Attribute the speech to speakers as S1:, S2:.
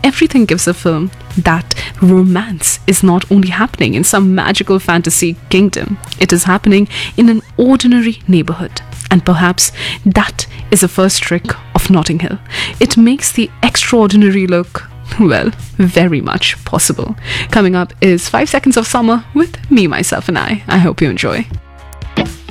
S1: everything gives a film that romance is not only happening in some magical fantasy kingdom, it is happening in an ordinary neighborhood. And perhaps that is the first trick of Notting Hill. It makes the extraordinary look, well, very much possible. Coming up is 5 Seconds of Summer with me, myself, and I. I hope you enjoy.